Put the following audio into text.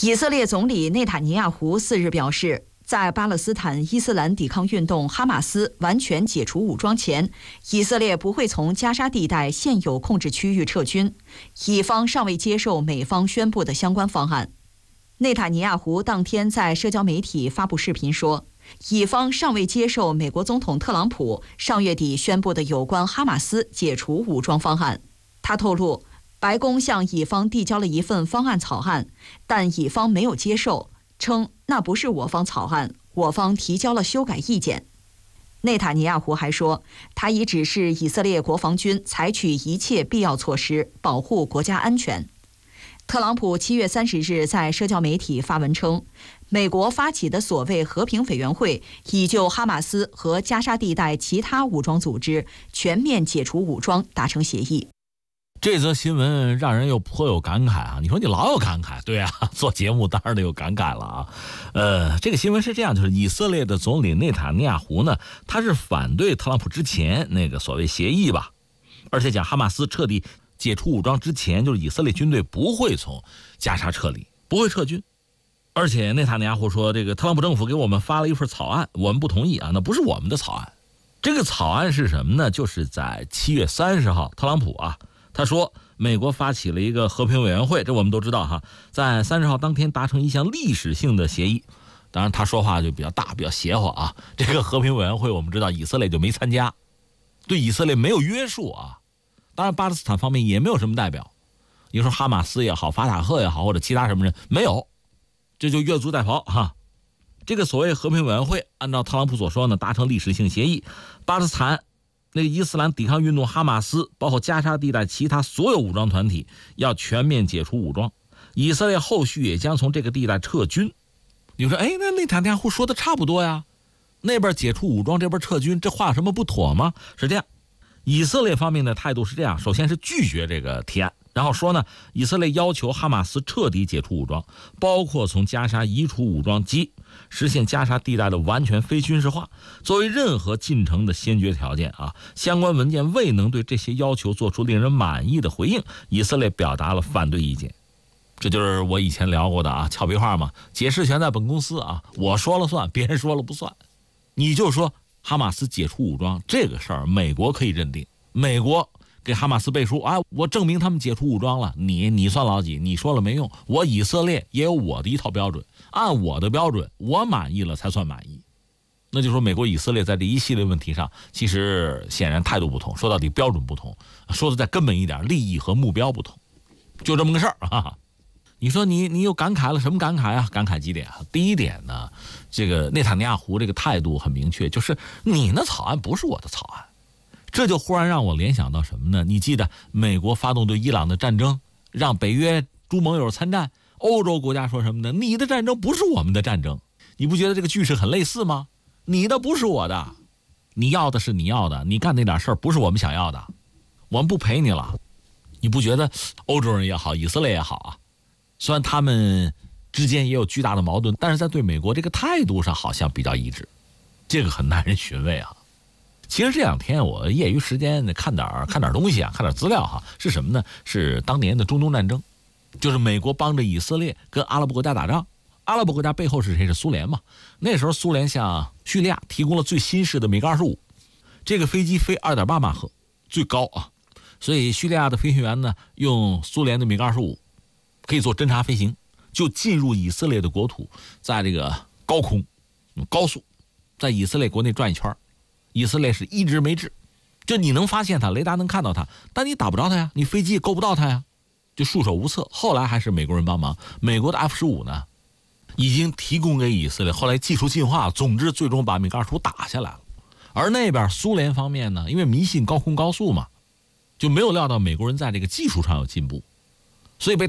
以色列总理内塔尼亚胡4日表示，在巴勒斯坦伊斯兰抵抗运动哈马斯完全解除武装前，以色列不会从加沙地带现有控制区域撤军。以方尚未接受美方宣布的相关方案。内塔尼亚胡当天在社交媒体发布视频说，以方尚未接受美国总统特朗普上月底宣布的有关哈马斯解除武装方案。他透露，白宫向以方递交了一份方案草案，但以方没有接受，称那不是我方草案，我方提交了修改意见。内塔尼亚胡还说，他已指示以色列国防军采取一切必要措施，保护国家安全。特朗普7月30日在社交媒体发文称，美国发起的所谓和平委员会已就哈马斯和加沙地带其他武装组织全面解除武装达成协议。 这则新闻让人又颇有感慨啊！你说你老有感慨，对啊，做节目当然得有感慨了啊。这个新闻是这样，就是以色列的总理内塔尼亚胡呢，他是反对特朗普之前那个所谓协议吧，而且讲哈马斯彻底解除武装之前，就是以色列军队不会从加沙撤离，不会撤军。而且内塔尼亚胡说，这个特朗普政府给我们发了一份草案，我们不同意啊，那不是我们的草案。这个草案是什么呢？就是在7月30号，特朗普啊，他说美国发起了一个和平委员会，这我们都知道哈，在30号当天达成一项历史性的协议。当然他说话就比较大，比较邪乎啊。这个和平委员会我们知道以色列就没参加，对以色列没有约束啊。当然巴勒斯坦方面也没有什么代表，你说哈马斯也好，法塔赫也好，或者其他什么人没有，这就越俎代庖哈。这个所谓和平委员会按照特朗普所说呢，达成历史性协议，巴勒斯坦那个伊斯兰抵抗运动哈马斯，包括加沙地带其他所有武装团体要全面解除武装，以色列后续也将从这个地带撤军。你说那内塔尼亚胡说的差不多呀，那边解除武装，这边撤军，这话有什么不妥吗？是这样，以色列方面的态度是这样，首先是拒绝这个提案，然后说呢，以色列要求哈马斯彻底解除武装，包括从加沙移除武装及实现加沙地带的完全非军事化，作为任何进程的先决条件啊。相关文件未能对这些要求做出令人满意的回应，以色列表达了反对意见。这就是我以前聊过的啊，俏皮话嘛，解释权在本公司啊，我说了算，别人说了不算。你就说哈马斯解除武装这个事儿，美国可以认定，美国给哈马斯背书啊，我证明他们解除武装了，你算老几？你说了没用，我以色列也有我的一套标准，按我的标准，我满意了才算满意。那就说美国以色列在这一系列问题上，其实显然态度不同，说到底标准不同，说的再根本一点，利益和目标不同，就这么个事儿啊。你说你又感慨了，什么感慨啊？感慨几点啊？第一点呢，这个内塔尼亚胡这个态度很明确，就是你那草案不是我的草案。这就忽然让我联想到什么呢？你记得美国发动对伊朗的战争，让北约诸盟友参战，欧洲国家说什么呢？你的战争不是我们的战争。你不觉得这个句式很类似吗？你的不是我的，你要的是你要的，你干那点事儿不是我们想要的，我们不陪你了。你不觉得欧洲人也好，以色列也好啊，虽然他们之间也有巨大的矛盾，但是在对美国这个态度上好像比较一致，这个很耐人寻味啊。其实这两天我业余时间看点东西啊，看点资料哈，是什么呢？是当年的中东战争，就是美国帮着以色列跟阿拉伯国家打仗，阿拉伯国家背后是谁？是苏联嘛。那时候苏联向叙利亚提供了最新式的米格25，这个飞机飞 2.8 马赫，最高啊，所以叙利亚的飞行员呢用苏联的米格25可以做侦察飞行，就进入以色列的国土，在这个高空高速在以色列国内转一圈，以色列是一直没治，就你能发现他，雷达能看到他，但你打不着他呀，你飞机也够不到他呀，就束手无策。后来还是美国人帮忙，美国的 F-15呢已经提供给以色列，后来技术进化，总之最终把米格25打下来了。而那边苏联方面呢，因为迷信高空高速嘛，就没有料到美国人在这个技术上有进步，所以被